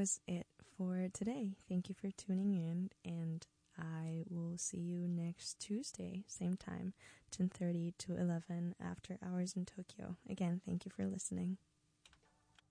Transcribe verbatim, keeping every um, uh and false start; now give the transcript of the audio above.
was it for today. Thank you for tuning in, and I will see you next Tuesday, same time, ten thirty to eleven, after hours in Tokyo. Again, thank you for listening.